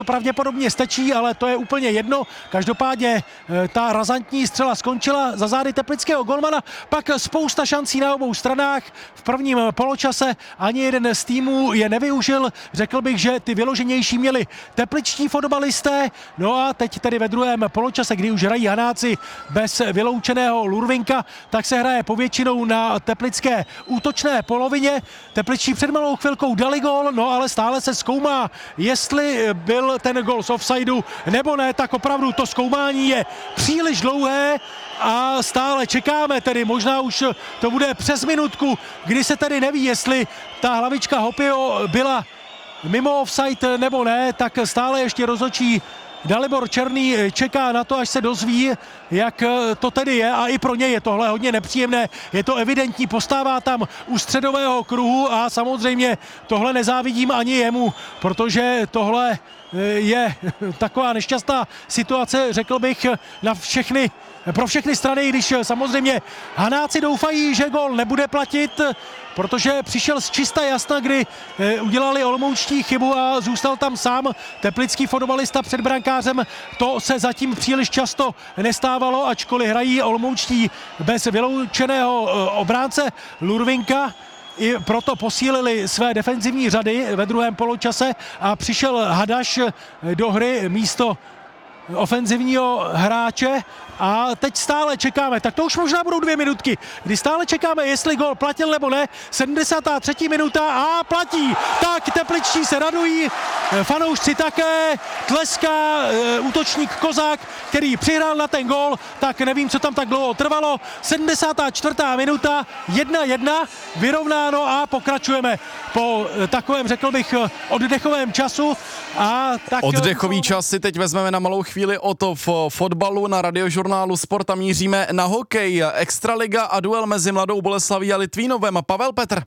pravděpodobně stačí, ale to je úplně jedno. Každopádně ta razantní střela skončila za zády teplického golmana, pak spousta šancí na obou stranách. V prvním poločase ani jeden z týmů je nevyužil. Řekl bych, že ty vyloženější měli tepličtí fotbalisté. No a teď tedy ve druhém poločase, kdy už hrají Hanáci bez vyloučeného Lurvinka, tak se hraje povětšinou na teplické útočné polovině. Tepličtí před malou chvilkou dali gól, no ale stále se zkoumá, jestli byl ten gól z offsideu nebo ne, tak opravdu to zkoumání je příliš dlouhé a stále čekáme, tedy možná už to bude přes minutku, kdy se tedy neví, jestli ta hlavička Hopio byla mimo offside nebo ne, tak stále ještě rozhodčí Dalibor Černý čeká na to, až se dozví, jak to tedy je, a i pro něj je tohle hodně nepříjemné. Je to evidentní, postává tam u středového kruhu a samozřejmě tohle nezávidím ani jemu, protože tohle je taková nešťastná situace, řekl bych, pro všechny strany, když samozřejmě Hanáci doufají, že gól nebude platit, protože přišel z čista jasna, kdy udělali olomoučtí chybu a zůstal tam sám teplický fotbalista před brankářem. To se zatím příliš často nestávalo, ačkoliv hrají olomoučtí bez vyloučeného obránce Lurvinka. I proto posílili své defenzivní řady ve druhém poločase a přišel Hadaš do hry místo ofenzivního hráče a teď stále čekáme, tak to už možná budou 2 minutky, kdy stále čekáme, jestli gól platil nebo ne. 73. minuta a platí, tak tepličtí se radují, fanoušci také, tleská útočník Kozák, který přihrál na ten gól, tak nevím, co tam tak dlouho trvalo. 74. minuta, 1-1, vyrovnáno a pokračujeme po takovém, řekl bych, oddechovém času. A tak oddechový čas si teď vezmeme na malou chvíli od fotbalu na Radiožurnálu Sport a míříme na hokej. Extraliga a duel mezi Mladou Boleslaví a Litvínovem. Pavel Petr.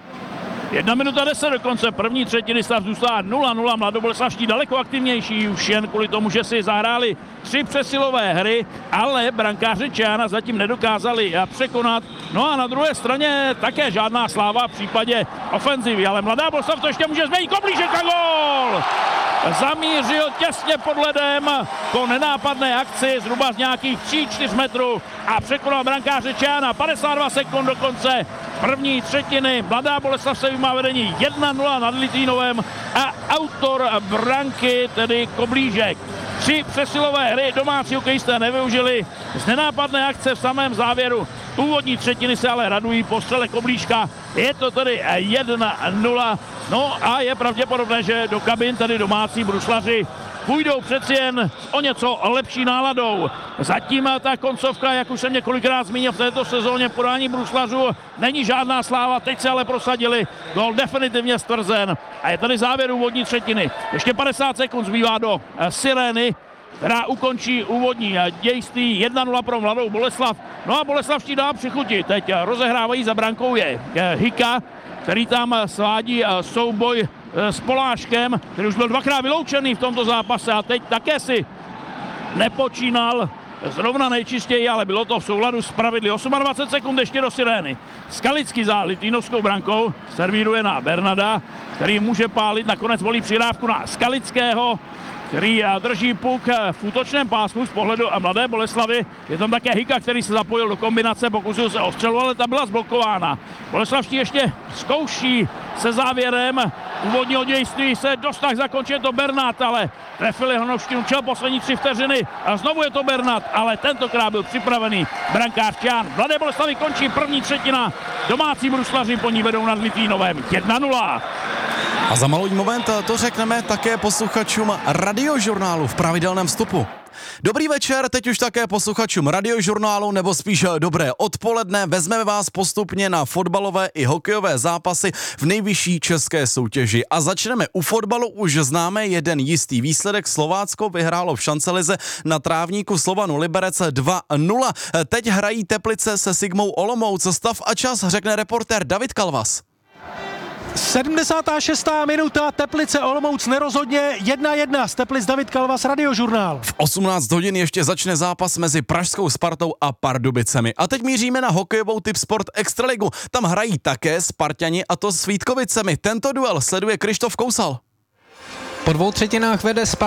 1 minuta 10 do konce první třetiny, stav zůstává 0-0, mladoboleslavští daleko aktivnější, už jen kvůli tomu, že si zahráli 3 přesilové hry, ale brankáři Čeána zatím nedokázali překonat. No a na druhé straně také žádná sláva v případě ofenzivy, ale Mladá Boleslav to ještě může změnit, Koblížek a gól! Zamířil těsně pod ledem po nenápadné akci zhruba z nějakých 3-4 metrů a překonal brankáře Čeána. 52 sekund do konce první třetiny. Mladá Boleslav se má vedení 1-0 nad Litvínovem a autor branky, tedy Koblížek. 3 přesilové hry domácí hokejisté nevyužili z nenápadné akce v samém závěru. Úvodní třetiny se ale radují po střele Koblížka. Je to tedy 1-0. No a je pravděpodobné, že do kabin tedy domácí bruslaři půjdou přeci jen s o něco lepší náladou. Zatím ta koncovka, jak už jsem několikrát zmínil v této sezóně, podání bruslařů není žádná sláva, teď se ale prosadili, gól definitivně stvrzen a je tady závěr úvodní třetiny. Ještě 50 sekund zbývá do sirény, která ukončí úvodní dějství. 1-0 pro Mladou Boleslav. No a Boleslavští dá přichutit. Teď rozehrávají za brankou je Hika, který tam svádí souboj s Poláškem, který už byl 2krát vyloučený v tomto zápase a teď také si nepočínal zrovna nejčistěji, ale bylo to v souladu s pravidly. 28 sekund ještě do sirény. Skalický za litvínovskou brankou servíruje na Bernada, který může pálit, nakonec volí přihrávku na Skalického, který drží puk v útočném pásmu z pohledu Mladé Boleslavy. Je tam také Hika, který se zapojil do kombinace, pokusil se o střelu, ale ta byla zblokována. Boleslavští ještě zkouší se závěrem úvodního dějství se dostat zakončit to Bernat, ale trefili Hnoštinu čel poslední 3 vteřiny a znovu je to Bernat, ale tentokrát byl připravený brankář Čán. Mladé Boleslavy končí první třetina, domácí bruslaři po ní vedou nad Litvínovem 1-0. A za malý moment to řekneme také posluchačům Radiožurnálu v pravidelném vstupu. Dobrý večer, teď už také posluchačům Radiožurnálu, nebo spíš dobré odpoledne. Vezmeme vás postupně na fotbalové i hokejové zápasy v nejvyšší české soutěži. A začneme u fotbalu, už známe jeden jistý výsledek. Slovácko vyhrálo v šancelize na trávníku Slovanu Liberec 2-0. Teď hrají Teplice se Sigmou Olomouc. Stav a čas řekne reportér David Kalvas. 76. minuta, Teplice Olomouc nerozhodně 1-1. Z Teplic David Kalvas, Radiožurnál. V 18 hodin ještě začne zápas mezi pražskou Spartou a Pardubicemi. A teď míříme na hokejovou Tip Sport Extraligu. Tam hrají také Sparťani, a to s Vítkovicemi. Tento duel sleduje Krištof Kousal. Po 2 třetinách vede Sparta